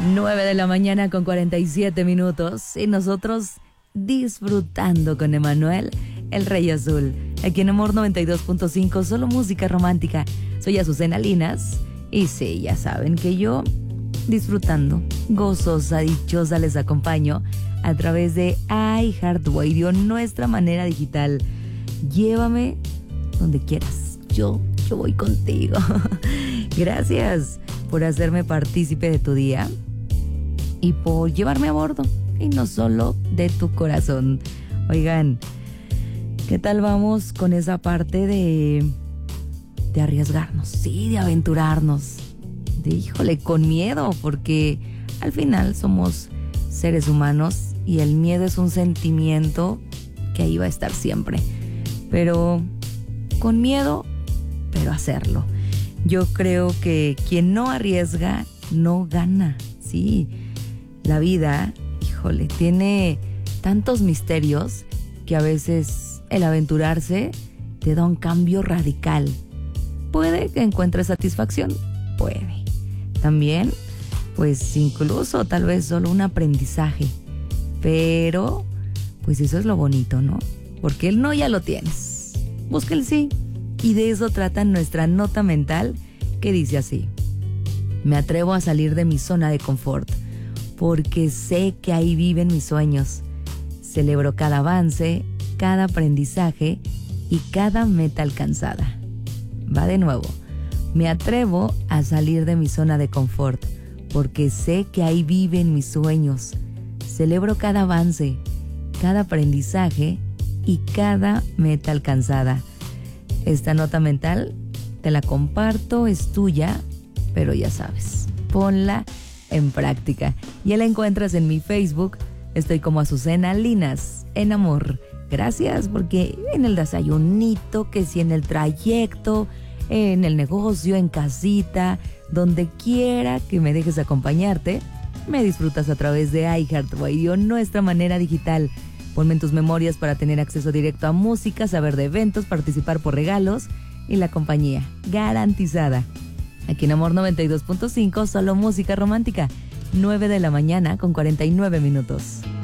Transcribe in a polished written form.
9 de la mañana con 47 minutos y nosotros disfrutando con Emanuel, el Rey Azul. Aquí en Amor 92.5, solo música romántica. Soy Azucena Linas y sí, ya saben que yo disfrutando, gozosa, dichosa les acompaño a través de iHeartRadio, nuestra manera digital. Llévame donde quieras, yo voy contigo. Gracias por hacerme partícipe de tu día y por llevarme a bordo, y no solo de tu corazón. Oigan, ¿qué tal vamos con esa parte de arriesgarnos? Sí, de aventurarnos. Híjole, con miedo, porque al final somos seres humanos y el miedo es un sentimiento que ahí va a estar siempre. Pero con miedo, pero hacerlo. Yo creo que quien no arriesga no gana. Sí, la vida, híjole, tiene tantos misterios que a veces el aventurarse te da un cambio radical. Puede que encuentres satisfacción, puede. También, pues incluso tal vez solo un aprendizaje. Pero, pues eso es lo bonito, ¿no? Porque el no ya lo tienes. Busca el sí. Y de eso trata nuestra nota mental, que dice así: me atrevo a salir de mi zona de confort, porque sé que ahí viven mis sueños. Celebro cada avance, cada aprendizaje y cada meta alcanzada. Va de nuevo. Me atrevo a salir de mi zona de confort, porque sé que ahí viven mis sueños. Celebro cada avance, cada aprendizaje y cada meta alcanzada. Esta nota mental te la comparto, es tuya, pero ya sabes, ponla en práctica. Ya la encuentras en mi Facebook, estoy como Azucena Linas, en Amor. Gracias, porque en el desayunito, que si en el trayecto, en el negocio, en casita, donde quiera que me dejes acompañarte, me disfrutas a través de iHeartRadio, nuestra manera digital. Ponme en tus memorias para tener acceso directo a música, saber de eventos, participar por regalos y la compañía garantizada. Aquí en Amor 92.5, solo música romántica. 9 de la mañana con 49 minutos.